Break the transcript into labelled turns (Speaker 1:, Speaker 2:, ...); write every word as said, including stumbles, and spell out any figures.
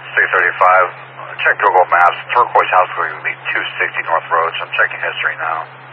Speaker 1: six thirty-five. Check Google Maps. Turquoise House will be two sixty North Road, so I'm checking history now.